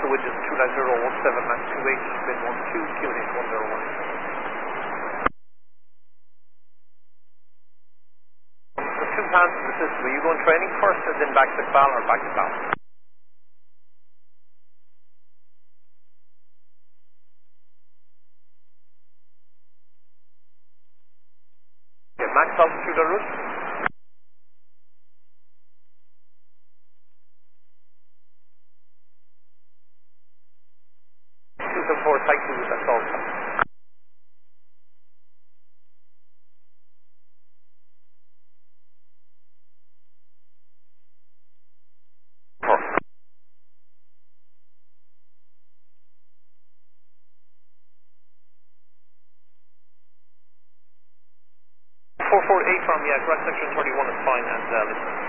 Widgeon 29017, Max 28, spin 12, QNH 101. There's two plans in the system. Are you going training first and then back to Bal or back to Bal? Okay, max altitude or route? 274, type 2, that's all. 448 from, yeah, correct section 31 is fine, and listen.